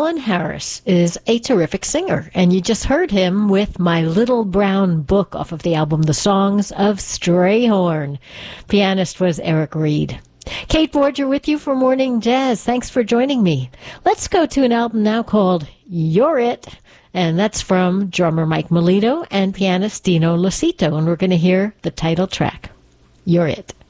Alan Harris is a terrific singer, and you just heard him with My Little Brown Book off of the album The Songs of Strayhorn. Pianist was Eric Reed. Kate Borger with you for Morning Jazz. Thanks for joining me. Let's go to an album now called You're It, and that's from drummer Mike Melito and pianist Dino Losito, and we're going to hear the title track, You're It.